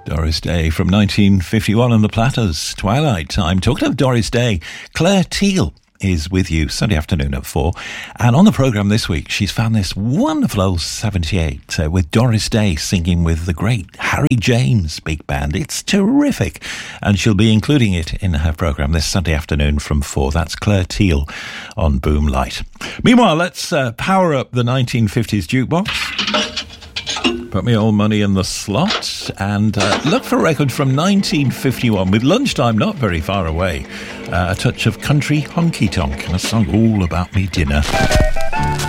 Doris Day from 1951 on the Platters, Twilight Time. Talking of Doris Day, Claire Teal is with you Sunday afternoon at 4. And on the programme this week, she's found this wonderful old 78 with Doris Day singing with the great Harry James Big Band. It's terrific. And she'll be including it in her programme this Sunday afternoon from 4. That's Claire Teal on Boom Light. Meanwhile, let's power up the 1950s jukebox. Put me all money in the slot and look for a record from 1951 with Lunchtime not very far away. A touch of country honky tonk and a song all about me dinner.